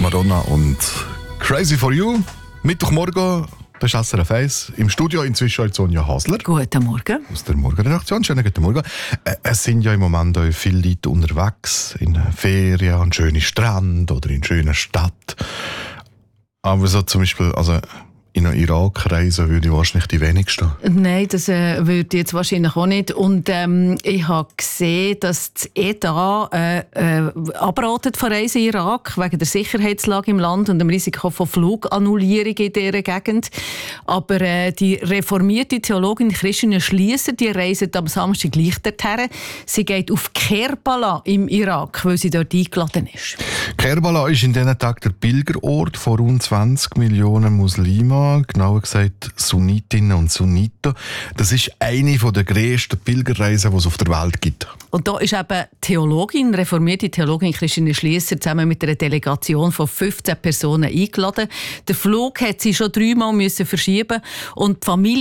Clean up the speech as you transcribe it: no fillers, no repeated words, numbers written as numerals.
Madonna und Crazy for You. Mittwochmorgen, das ist SRF 1. Im Studio inzwischen als Sonja Hasler. Guten Morgen. Aus der Morgenredaktion. Schönen guten Morgen. Es sind ja im Moment auch viele Leute unterwegs, in Ferien, an schönen Strand oder in schönen Stadt. Aber so zum Beispiel, in den Irak reisen würde ich wahrscheinlich die wenigsten. Nein, das würde ich jetzt wahrscheinlich auch nicht. Und ich habe gesehen, dass das ETA abratet von Reisen in Irak wegen der Sicherheitslage im Land und dem Risiko von Flugannullierung in dieser Gegend. Aber die reformierte Theologin Christine Schliesser, die reist am Samstag gleich dorthin. Sie geht auf Kerbala im Irak, weil sie dort eingeladen ist. Kerbala ist in diesen Tagen der Pilgerort von rund 20 Millionen Muslimen. Genauer gesagt Sunnitinnen und Sunniten. Das ist eine der grössten Pilgerreisen, die es auf der Welt gibt. Und da ist eben reformierte Theologin Christine Schliesser zusammen mit einer Delegation von 15 Personen eingeladen. Der Flug hat sie schon 3-mal verschieben und die Familie